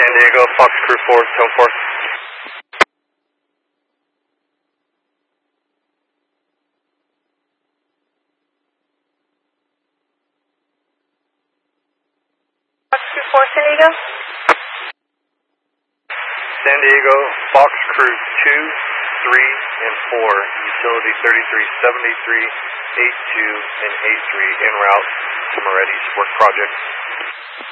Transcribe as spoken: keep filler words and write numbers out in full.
San Diego, Fox Crew four, tone four. Fox Crew four, San Diego. San Diego, Fox Crew two, three, and four, utility thirty-three seventy-three, eighty-two, and eighty-three, en route to Moretti's work project.